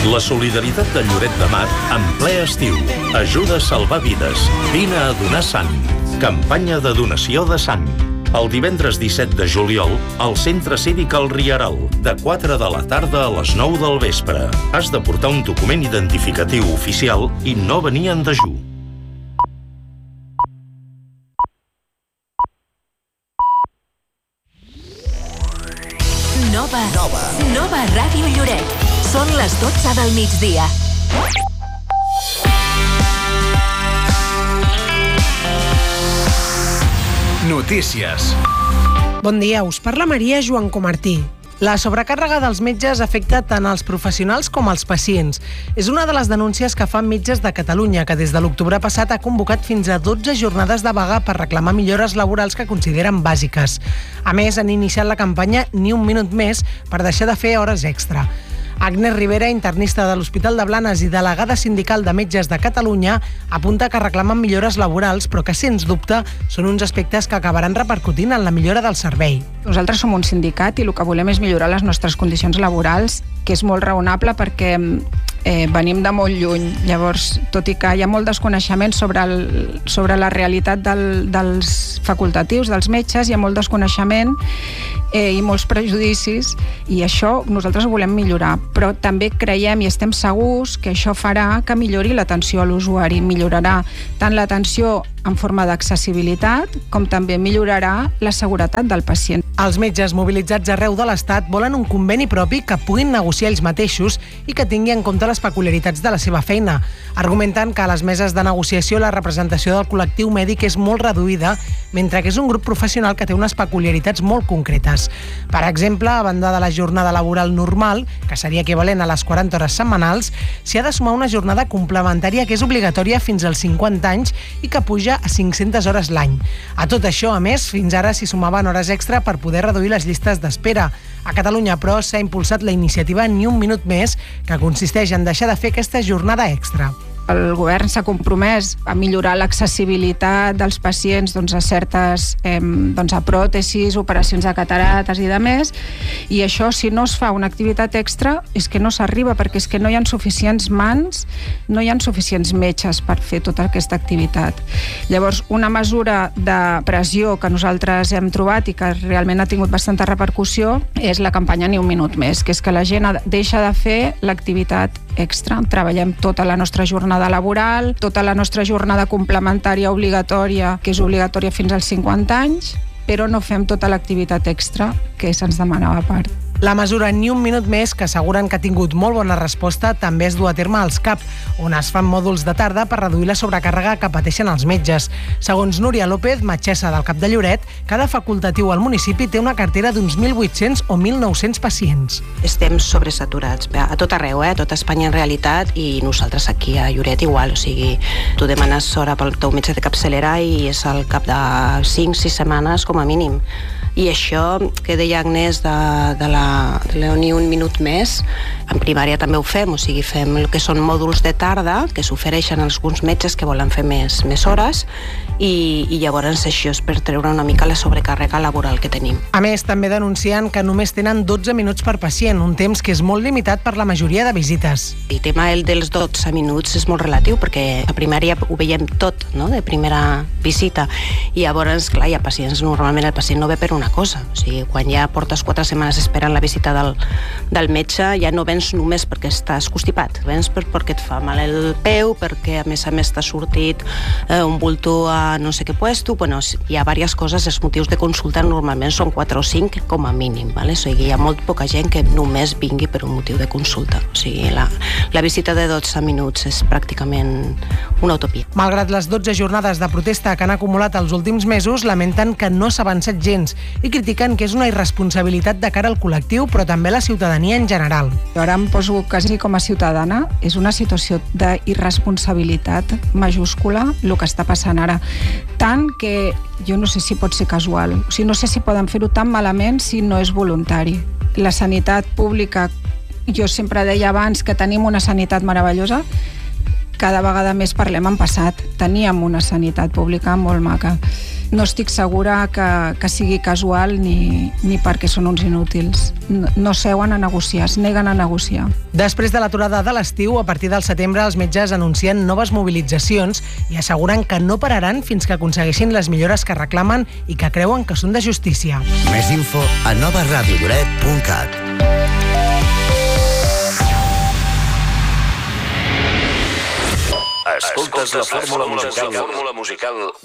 La solidaritat de Lloret de Mar en ple estiu. Ajuda a salvar vides. Vine a donar sang. Campanya de donació de sang. El divendres 17 de juliol, al Centre Cívic El Rieral, de 4 de la tarda a les 9 del vespre. Has de portar un document identificatiu oficial i no venir en dejú. Nova Ràdio Lloret. Són les 12 del migdia. Notícies. Bon dia, us parla Maria Joan Comartí. La sobrecàrrega dels metges afecta tant als professionals com als pacients. És una de les denúncies que fan Metges de Catalunya, que des de l'octubre passat ha convocat fins a 12 jornades de vaga per reclamar millores laborals que consideren bàsiques. A més, han iniciat la campanya Ni un minut més per deixar de fer hores extra. Agnès Rivera, internista de l'Hospital de Blanes i delegada sindical de Metges de Catalunya, apunta que reclamen millores laborals, però que, sens dubte, són uns aspectes que acabaran repercutint en la millora del servei. Nosaltres som un sindicat i el que volem és millorar les nostres condicions laborals, que és molt raonable perquè venim de molt lluny. Llavors, tot i que hi ha molt desconeixement sobre la realitat dels facultatius, dels metges, hi ha molt desconeixement i molts prejudicis, i això nosaltres ho volem millorar. Però també creiem i estem segurs que això farà que millori l'atenció a l'usuari. Millorarà tant l'atenció en forma d'accessibilitat com també millorarà la seguretat del pacient. Els metges mobilitzats arreu de l'Estat volen un conveni propi que puguin negociar ells mateixos i que tingui en compte les peculiaritats de la seva feina. Argumenten que a les meses de negociació la representació del col·lectiu mèdic és molt reduïda, mentre que és un grup professional que té unes peculiaritats molt concretes. Per exemple, a banda de la jornada laboral normal, que seria equivalent a les 40 hores setmanals, s'hi ha de sumar una jornada complementària que és obligatòria fins als 50 anys i que puja a 500 hores l'any. A tot això, a més, fins ara s'hi sumaven hores extra per poder reduir les llistes d'espera. A Catalunya, però, s'ha impulsat la iniciativa Ni un minut més, que consisteix en deixar de fer aquesta jornada extra. El govern s'ha compromès a millorar l'accessibilitat dels pacients a certes a pròtesis, operacions de catarates i de més, i això, si no es fa una activitat extra, és que no s'arriba, perquè és que no hi ha suficients mans, no hi ha suficients metges per fer tota aquesta activitat. Llavors, una mesura de pressió que nosaltres hem trobat i que realment ha tingut bastanta repercussió és la campanya Ni un minut més, que és que la gent deixa de fer l'activitat extra. Treballem tota la nostra jornada laboral, tota la nostra jornada complementària obligatòria, que és obligatòria fins als 50 anys, però no fem tota l'activitat extra que se'ns demanava a part. La mesura Ni un minut més, que asseguren que ha tingut molt bona resposta, també es du a terme als CAP, on es fan mòduls de tarda per reduir la sobrecàrrega que pateixen els metges. Segons Núria López, metgessa del CAP de Lloret, cada facultatiu al municipi té una cartera d'uns 1.800 o 1.900 pacients. Estem sobresaturats a tot arreu, a tota Espanya en realitat, i nosaltres aquí a Lloret igual. O sigui, tu demanes hora pel teu metge de capçalera i és al cap de 5-6 setmanes com a mínim. I això que deia Agnès de la Ni un minut més, en primària també ho fem, o sigui, fem el que són mòduls de tarda, que s'ofereixen als alguns metges que volen fer més hores, i llavors això és per treure una mica la sobrecàrrega laboral que tenim. A més, també denuncien que només tenen 12 minuts per pacient, un temps que és molt limitat per la majoria de visites. El tema dels 12 minuts és molt relatiu, perquè a primària ho veiem tot, no?, de primera visita, i llavors, clar, hi ha pacients, normalment el pacient no ve per una cosa, o sigui, quan ja portes 4 setmanes esperant la visita del metge, ja no vens només perquè estàs constipat, vens perquè et fa mal el peu, perquè a més t'ha sortit un bulto a no sé què puesto, bueno, hi ha diverses coses, els motius de consulta normalment són 4 o 5 com a mínim, ¿vale? O sigui, hi ha molt poca gent que només vingui per un motiu de consulta, o sigui, la visita de 12 minuts és pràcticament una utopia. Malgrat les 12 jornades de protesta que han acumulat els últims mesos, lamenten que no s'ha avançat gens i critiquen que és una irresponsabilitat de cara al col·lectiu, però també a la ciutadania en general. Jo ara em poso quasi com a ciutadana, és una situació d'irresponsabilitat majúscula el que està passant ara. Tant que jo no sé si pot ser casual, o sigui, no sé si poden fer-ho tan malament si no és voluntari. La sanitat pública, jo sempre deia abans que tenim una sanitat meravellosa, cada vegada més parlem en passat. Teníem una sanitat pública molt maca. no estic segura que sigui casual ni perquè són uns inútils. No seuen a negociar, es neguen a negociar. Després de l'aturada de l'estiu, a partir del setembre els metges anuncien noves mobilitzacions i asseguren que no pararan fins que aconsegueixin les millores que reclamen i que creuen que són de justícia. Més info a novaradiolloret.cat. Escoltes la fórmula musical